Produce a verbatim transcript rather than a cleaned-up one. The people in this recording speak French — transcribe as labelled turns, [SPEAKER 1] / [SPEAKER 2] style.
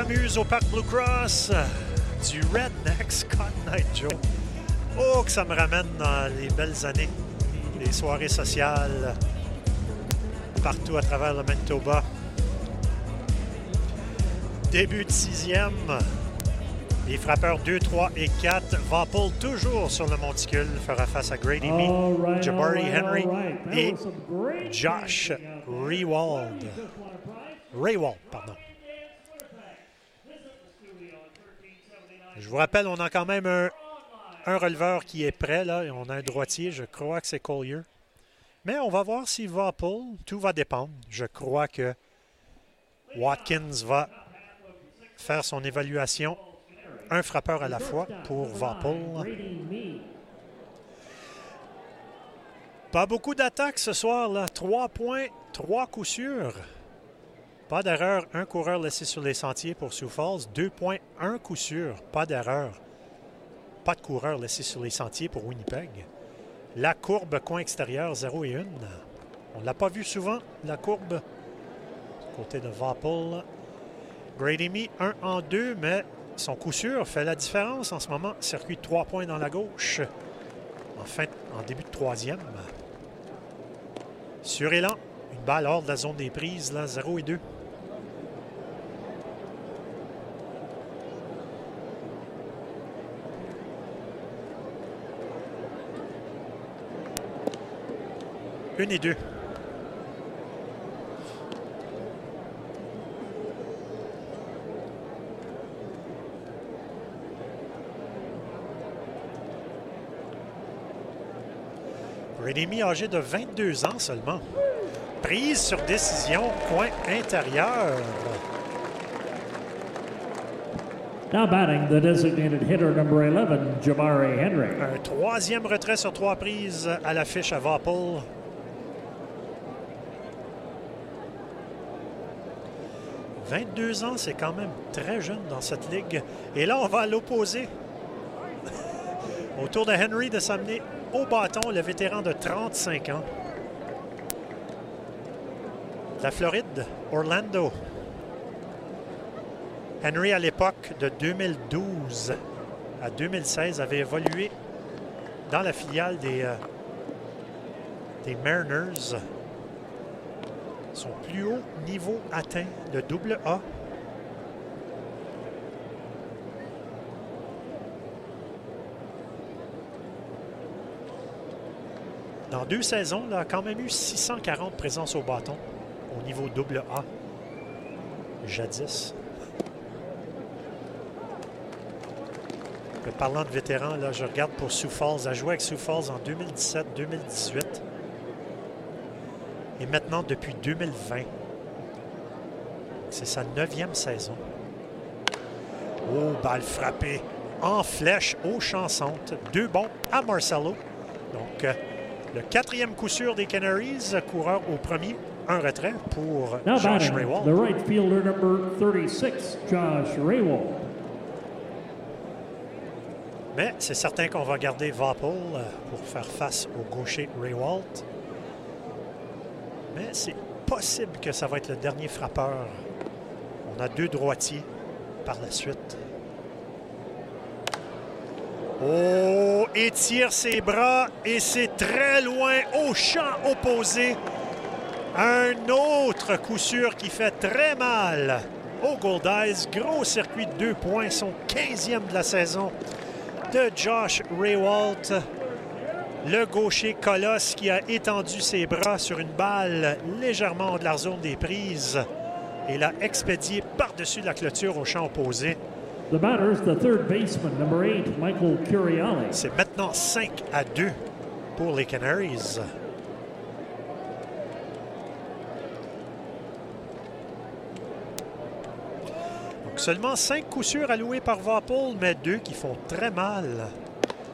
[SPEAKER 1] s'amuse au Parc Blue Cross du Redneck Scott Knight Joe. Oh, que ça me ramène dans les belles années, les soirées sociales partout à travers le Manitoba. Début de sixième. Les frappeurs deux, trois et quatre. Vapol toujours sur le monticule fera face à Grady Mee, right, Jabari right, Henry right. et Josh Rewald. Raywald, pardon. Je vous rappelle, on a quand même un, un releveur qui est prêt, là, et on a un droitier, je crois que c'est Collier. Mais on va voir s'il va Vapol. Tout va dépendre. Je crois que Watkins va faire son évaluation. Un frappeur à la fois pour Vapol. Pas beaucoup d'attaques ce soir, là. Trois points, trois coups sûrs. Pas d'erreur, un coureur laissé sur les sentiers pour Sioux Falls. Deux points, un coup sûr. Pas d'erreur. Pas de coureur laissé sur les sentiers pour Winnipeg. La courbe coin extérieur, zéro et un. On ne l'a pas vu souvent, la courbe. Du côté de Vapol. Grady Mee, un en deux, mais son coup sûr fait la différence en ce moment. Circuit de trois points dans la gauche. En fin, en début de troisième. Sur élan, une balle hors de la zone des prises, là, zéro et deux. Une et deux. Grady Mee, âgé de vingt-deux ans seulement. Prise sur décision, coin intérieur.
[SPEAKER 2] Now batting, the designated hitter number eleven, Jabari Henry.
[SPEAKER 1] Un troisième retrait sur trois prises à l'affiche à Vapol. vingt-deux ans, c'est quand même très jeune dans cette ligue. Et là, on va à l'opposé. Au tour de Henry de s'amener au bâton, le vétéran de trente-cinq ans. La Floride, Orlando. Henry, à l'époque de deux mille douze à deux mille seize, avait évolué dans la filiale des, euh, des Mariners. Son plus haut niveau atteint, le double A. Dans deux saisons, il a quand même eu six cent quarante présences au bâton au niveau double A. Jadis. Mais parlant de vétérans, là, je regarde pour Sioux Falls. Il a joué avec Sioux Falls en deux mille dix-sept deux mille dix-huit. Et maintenant, depuis deux mille vingt. C'est sa neuvième saison. Oh, balle frappée en flèche aux chanssantes. Deux bons à Marcelo. Donc, euh, le quatrième coup sûr des Canaries. Coureur au premier. Un retrait pour
[SPEAKER 2] Now
[SPEAKER 1] Josh
[SPEAKER 2] batting,
[SPEAKER 1] Raywald.
[SPEAKER 2] the right fielder number thirty-six, Josh Raywald.
[SPEAKER 1] Mais c'est certain qu'on va garder Vapol pour faire face au gaucher Raywald. Mais c'est possible que ça va être le dernier frappeur. On a deux droitiers par la suite. Oh, étire ses bras et c'est très loin au champ opposé. Un autre coup sûr qui fait très mal aux Goldeyes. Gros circuit de deux points, son quinzième de la saison de Josh Raywald. Le gaucher colosse qui a étendu ses bras sur une balle légèrement de la zone des prises et l'a expédié par-dessus la clôture au champ opposé.
[SPEAKER 2] The batters, the third baseman, number eight, Michael Curiale.
[SPEAKER 1] C'est maintenant cinq à deux pour les Canaries. Donc seulement cinq coups sûrs alloués par Vapol, mais deux qui font très mal